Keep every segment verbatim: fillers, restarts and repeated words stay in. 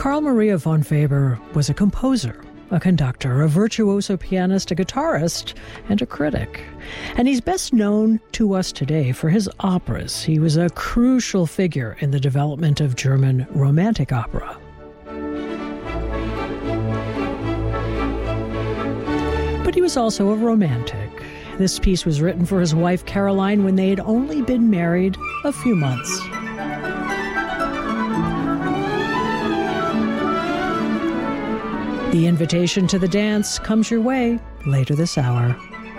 Carl Maria von Weber was a composer, a conductor, a virtuoso pianist, a guitarist, and a critic. And he's best known to us today for his operas. He was a crucial figure in the development of German Romantic opera. But he was also a romantic. This piece was written for his wife Caroline when they had only been married a few months. The invitation to the dance comes your way later this hour.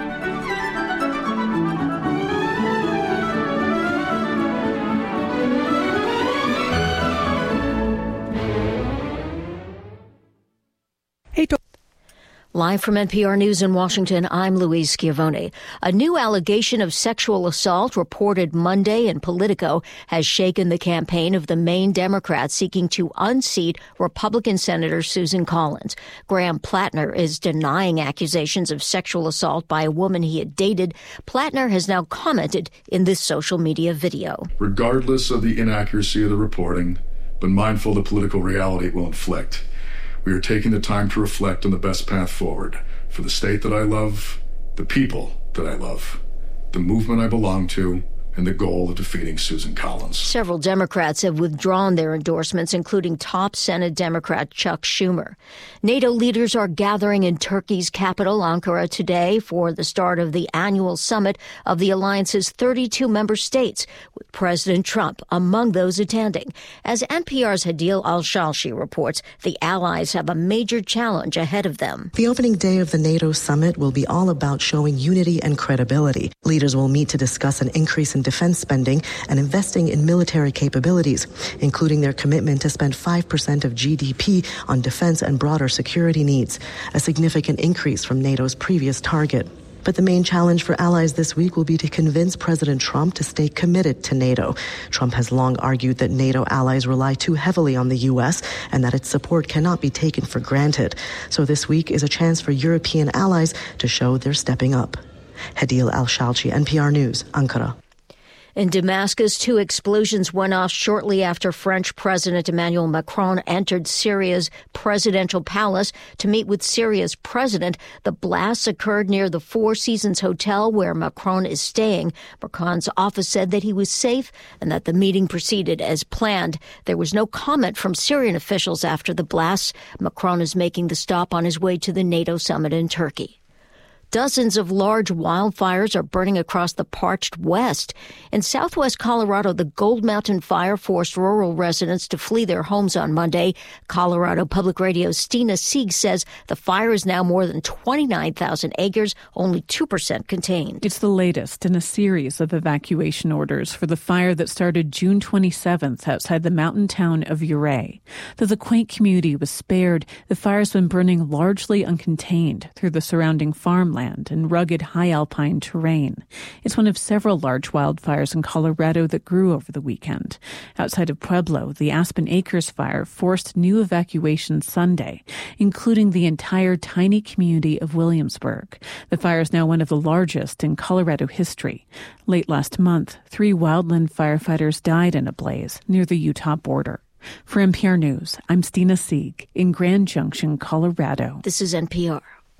Live from N P R News in Washington, I'm Louise Schiavone. A new allegation of sexual assault reported Monday in Politico has shaken the campaign of the Maine Democrats seeking to unseat Republican Senator Susan Collins. Graham Plattner is denying accusations of sexual assault by a woman he had dated. Plattner has now commented in this social media video. Regardless of the inaccuracy of the reporting, but mindful of the political reality it will inflict, we are taking the time to reflect on the best path forward for the state that I love, the people that I love, the movement I belong to, and the goal of defeating Susan Collins. Several Democrats have withdrawn their endorsements, including top Senate Democrat Chuck Schumer. NATO leaders are gathering in Turkey's capital, Ankara, today for the start of the annual summit of the alliance's thirty-two member states, with President Trump among those attending. As N P R's Hadil Al-Shalshi reports, the allies have a major challenge ahead of them. The opening day of the NATO summit will be all about showing unity and credibility. Leaders will meet to discuss an increase in defense spending and investing in military capabilities, including their commitment to spend five percent of G D P on defense and broader security needs, a significant increase from NATO's previous target. But the main challenge for allies this week will be to convince President Trump to stay committed to NATO. Trump has long argued that NATO allies rely too heavily on the U S and that its support cannot be taken for granted. So this week is a chance for European allies to show they're stepping up. Hadil Al-Shalchi, N P R News, Ankara. In Damascus, two explosions went off shortly after French President Emmanuel Macron entered Syria's presidential palace to meet with Syria's president. The blasts occurred near the Four Seasons Hotel where Macron is staying. Macron's office said that he was safe and that the meeting proceeded as planned. There was no comment from Syrian officials after the blasts. Macron is making the stop on his way to the NATO summit in Turkey. Dozens of large wildfires are burning across the parched West. In southwest Colorado, the Gold Mountain Fire forced rural residents to flee their homes on Monday. Colorado Public Radio's Stina Sieg says the fire is now more than twenty-nine thousand acres, only two percent contained. It's the latest in a series of evacuation orders for the fire that started June twenty-seventh outside the mountain town of Ouray. Though the quaint community was spared, the fire's been burning largely uncontained through the surrounding farmland and rugged high alpine terrain. It's one of several large wildfires in Colorado that grew over the weekend. Outside of Pueblo, the Aspen Acres fire forced new evacuations Sunday, including the entire tiny community of Williamsburg. The fire is now one of the largest in Colorado history. Late last month, three wildland firefighters died in a blaze near the Utah border. For N P R News, I'm Stina Sieg in Grand Junction, Colorado. This is N P R.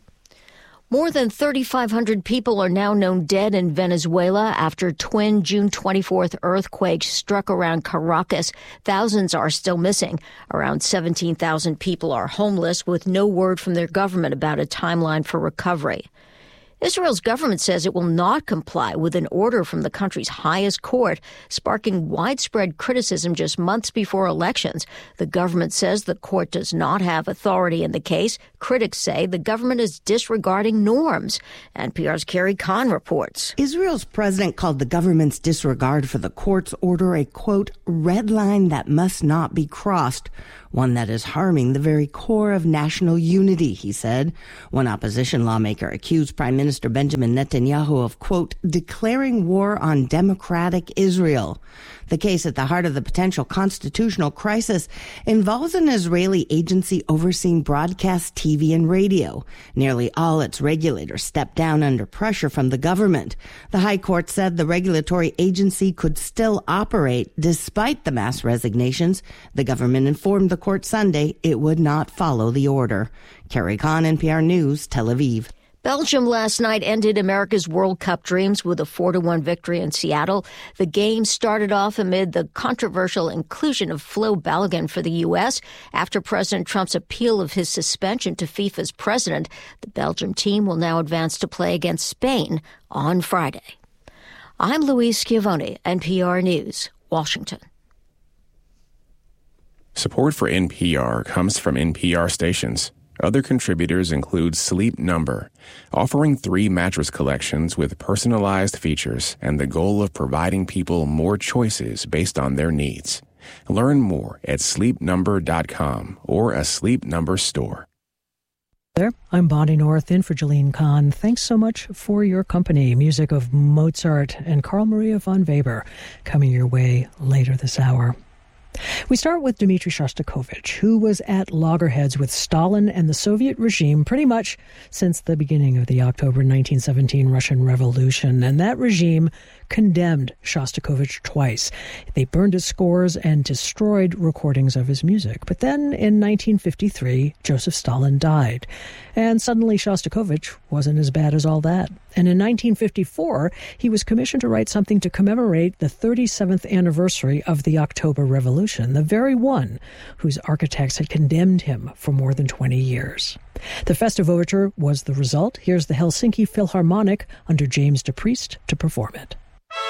More than thirty-five hundred people are now known dead in Venezuela after twin June twenty-fourth earthquakes struck around Caracas. Thousands are still missing. Around seventeen thousand people are homeless with no word from their government about a timeline for recovery. Israel's government says it will not comply with an order from the country's highest court, sparking widespread criticism just months before elections. The government says the court does not have authority in the case. Critics say the government is disregarding norms. N P R's Carrie Kahn reports. Israel's president called the government's disregard for the court's order a, quote, red line that must not be crossed, one that is harming the very core of national unity, he said. One opposition lawmaker accused Prime Minister Benjamin Netanyahu of, quote, declaring war on democratic Israel. The case at the heart of the potential constitutional crisis involves an Israeli agency overseeing broadcast T V and radio. Nearly all its regulators stepped down under pressure from the government. The High Court said the regulatory agency could still operate despite the mass resignations. The government informed the court Sunday it would not follow the order. Carrie Kahn, N P R News, Tel Aviv. Belgium last night ended America's World Cup dreams with a four to one victory in Seattle. The game started off amid the controversial inclusion of Flo Balogun for the U S after President Trump's appeal of his suspension to FIFA's president. The Belgium team will now advance to play against Spain on Friday. I'm Louise Schiavone, N P R News, Washington. Support for N P R comes from N P R stations. Other contributors include Sleep Number, offering three mattress collections with personalized features and the goal of providing people more choices based on their needs. Learn more at sleep number dot com or a Sleep Number store. There, I'm Bonnie North in for Jeline Kahn. Thanks so much for your company. Music of Mozart and Carl Maria von Weber coming your way later this hour. We start with Dmitry Shostakovich, who was at loggerheads with Stalin and the Soviet regime pretty much since the beginning of the October nineteen seventeen Russian Revolution. And that regime condemned Shostakovich twice. They burned his scores and destroyed recordings of his music. But then in nineteen fifty-three, Joseph Stalin died. And suddenly Shostakovich wasn't as bad as all that. And in nineteen fifty-four, he was commissioned to write something to commemorate the thirty-seventh anniversary of the October Revolution, the very one whose architects had condemned him for more than twenty years. The festive overture was the result. Here's the Helsinki Philharmonic under James DePriest to perform it.